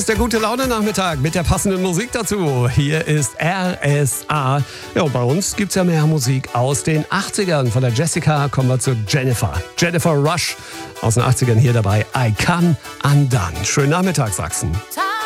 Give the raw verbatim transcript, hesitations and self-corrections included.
Das ist der gute Laune-Nachmittag mit der passenden Musik dazu. Hier ist R S A. Ja, und bei uns gibt es ja mehr Musik aus den achtzigern. Von der Jessica kommen wir zu Jennifer. Jennifer Rush aus den achtzigern hier dabei. I Come Undone. Schönen Nachmittag, Sachsen.